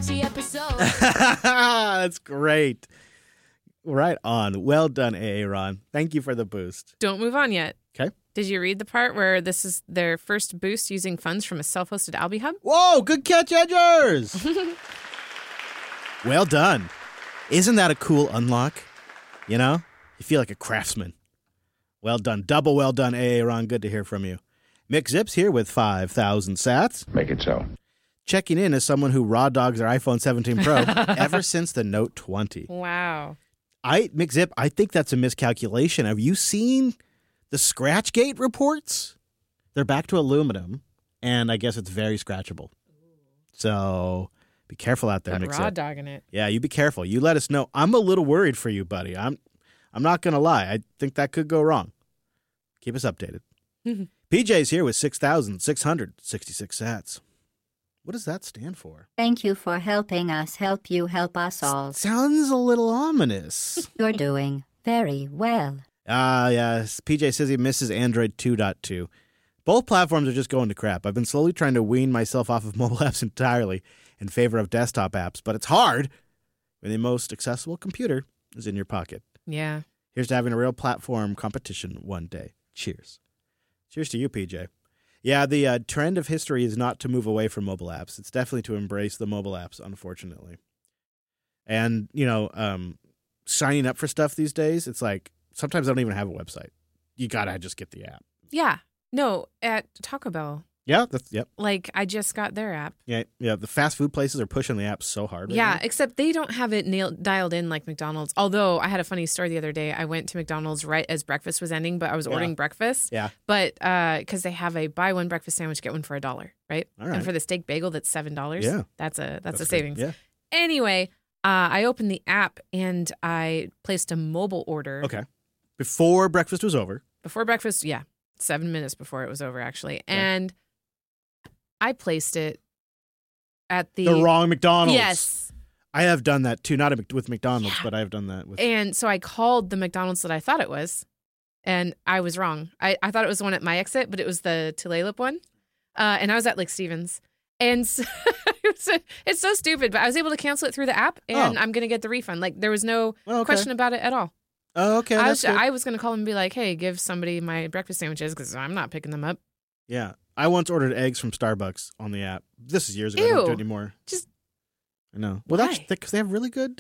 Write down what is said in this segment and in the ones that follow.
raunchy episode. That's great. Right on. Well done, Aaron. Thank you for the boost. Don't move on yet. Okay. Did you read the part where this is their first boost using funds from a self-hosted Albi Hub? Whoa, good catch, Edgers. Well done. Isn't that a cool unlock? You know? You feel like a craftsman. Well done. Double well done, Aaron. Good to hear from you. Mick Zips here with 5,000 sats. Make it so. Checking in as someone who raw dogs their iPhone 17 Pro ever since the Note 20. Wow. Mick Zip, I think that's a miscalculation. Have you seen the Scratchgate reports? They're back to aluminum, and I guess it's very scratchable. So be careful out there, Got Mick raw Zip. dogging it. Yeah, you be careful. You let us know. I'm a little worried for you, buddy. I'm not going to lie. I think that could go wrong. Keep us updated. PJ's here with 6,666 sats. What does that stand for? Thank you for helping us help you help us all. Sounds a little ominous. You're doing very well. Yes. PJ says he misses Android 2.2. Both platforms are just going to crap. I've been slowly trying to wean myself off of mobile apps entirely in favor of desktop apps, but it's hard when the most accessible computer is in your pocket. Yeah. Here's to having a real platform competition one day. Cheers. Cheers to you, PJ. Yeah, the trend of history is not to move away from mobile apps. It's definitely to embrace the mobile apps, unfortunately. And, signing up for stuff these days, it's like sometimes I don't even have a website. You got to just get the app. Yeah. No, at Taco Bell. Yeah, yep. Like, I just got their app. Yeah. The fast food places are pushing the app so hard. Right Yeah, now. except they don't have it dialed in like McDonald's. Although I had a funny story the other day. I went to McDonald's right as breakfast was ending, but I was ordering breakfast. Yeah. But because they have a buy one breakfast sandwich, get one for $1, right? All right. And for the steak bagel, that's $7. Yeah. That's a good. savings. Yeah. Anyway, I opened the app and I placed a mobile order. Okay. Before breakfast was over. Before breakfast, 7 minutes before it was over, actually. And I placed it at the wrong McDonald's. Yes. I have done that too, not with McDonald's, but I have done that with. And so I called the McDonald's that I thought it was, and I was wrong. I thought it was the one at my exit, but it was the Tulalip one. And I was at Lake Stevens. And so, it's so stupid, but I was able to cancel it through the app, and I'm going to get the refund. Like, there was no question about it at all. Oh, okay. I was going to call them and be like, hey, give somebody my breakfast sandwiches because I'm not picking them up. Yeah. I once ordered eggs from Starbucks on the app. This is years ago. I don't do it anymore. I know. Well, that's because they have really good,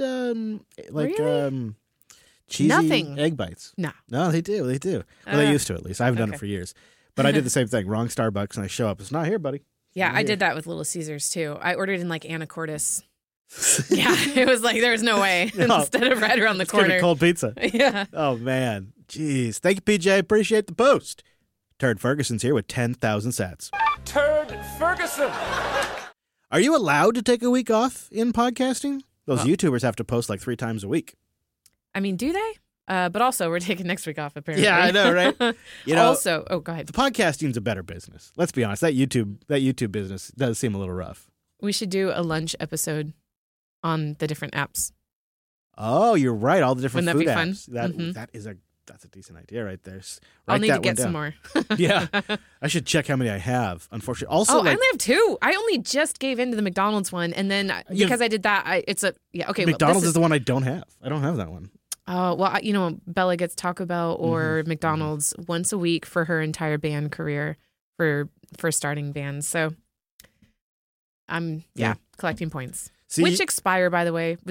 cheesy egg bites. No, they do. They do. Well, they used to, at least. I haven't done it for years. But I did the same thing. Wrong Starbucks, and I show up. It's not here, buddy. Yeah, I did that with Little Caesars, too. I ordered in, like, Anacortes. Yeah, it was like there was no way. Instead of right around the corner. Cold pizza. Yeah. Oh, man. Jeez. Thank you, PJ. Appreciate the post. Turd Ferguson's here with 10,000 sats. Turd Ferguson! Are you allowed to take a week off in podcasting? Those YouTubers have to post like 3 times a week. I mean, do they? But also, we're taking next week off, apparently. Yeah, I know, right? Also, go ahead. The podcasting's a better business. Let's be honest. That YouTube business does seem a little rough. We should do a lunch episode on the different apps. Oh, you're right. All the different Wouldn't food that be apps. fun? That's a decent idea right there. I'll need to get some more. Yeah. I should check how many I have, unfortunately. Also, I only have 2. I only just gave in to the McDonald's one, and then because I did that, McDonald's is the one I don't have. I don't have that one. Oh, well, Bella gets Taco Bell or McDonald's once a week for her entire band career for starting bands. So I'm collecting points, which expire, by the way.